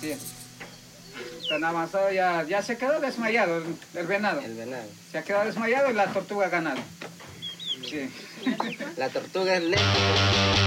Sí. Tan avanzado ya se quedó desmayado el venado. El venado. Se ha quedado desmayado y la tortuga ha ganado. Sí. La tortuga es lenta.